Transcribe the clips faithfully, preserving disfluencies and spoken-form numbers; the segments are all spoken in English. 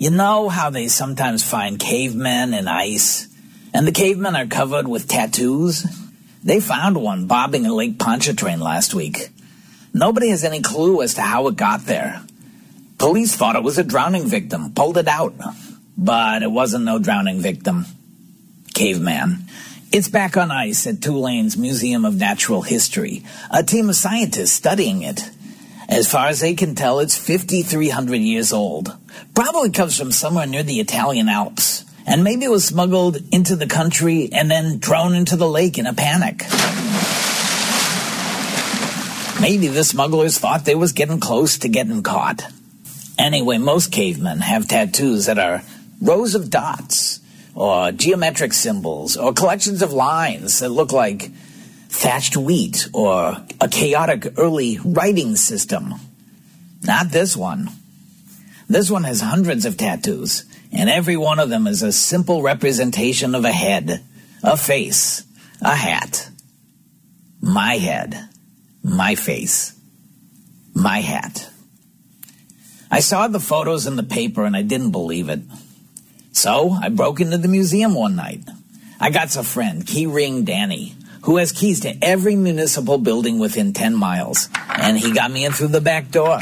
You know how they sometimes find cavemen in ice, and the cavemen are covered with tattoos? They found one bobbing in Lake Pontchartrain last week. Nobody has any clue as to how it got there. Police thought it was a drowning victim, pulled it out. But it wasn't no drowning victim. Caveman. It's back on ice at Tulane's Museum of Natural History. A team of scientists studying it. As far as they can tell, it's fifty-three hundred years old. Probably comes from somewhere near the Italian Alps. And maybe it was smuggled into the country and then thrown into the lake in a panic. Maybe the smugglers thought they was getting close to getting caught. Anyway, most cavemen have tattoos that are rows of dots, or geometric symbols, or collections of lines that look like thatched wheat, or a chaotic early writing system. Not this one. This one has hundreds of tattoos, and every one of them is a simple representation of a head, a face, a hat. My head, my face, my hat. I saw the photos in the paper and I didn't believe it. So I broke into the museum one night. I got a friend, Key Ring Danny, who has keys to every municipal building within ten miles, and he got me in through the back door.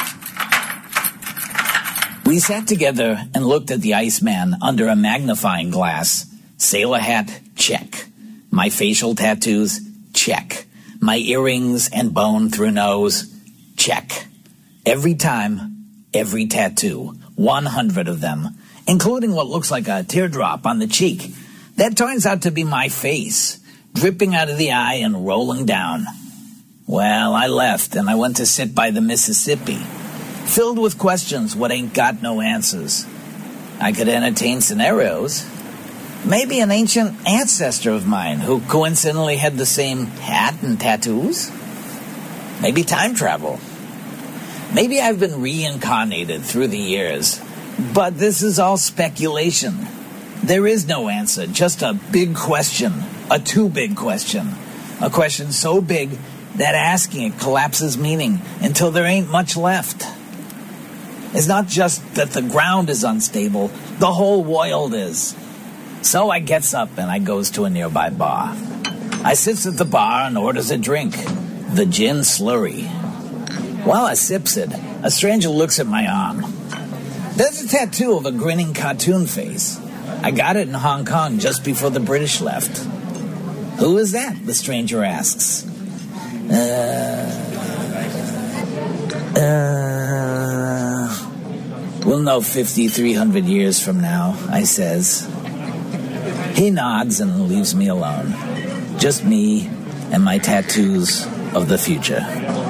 We sat together and looked at the Iceman under a magnifying glass. Sailor hat, check. My facial tattoos, check. My earrings and bone through nose, check. Every time, every tattoo, one hundred of them, including what looks like a teardrop on the cheek. That turns out to be my face, dripping out of the eye and rolling down. Well, I left and I went to sit by the Mississippi, filled with questions what ain't got no answers. I could entertain scenarios. Maybe an ancient ancestor of mine who coincidentally had the same hat and tattoos. Maybe time travel. Maybe I've been reincarnated through the years, but this is all speculation. There is no answer, just a big question, a too big question, a question so big that asking it collapses meaning until there ain't much left. It's not just that the ground is unstable, the whole world is. So I gets up and I goes to a nearby bar. I sits at the bar and orders a drink, the gin slurry. While I sips it, a stranger looks at my arm. There's a tattoo of a grinning cartoon face. I got it in Hong Kong just before the British left. Who is that? The stranger asks. Uh, uh, we'll know fifty-three hundred years from now, I says. He nods and leaves me alone. Just me and my tattoos of the future.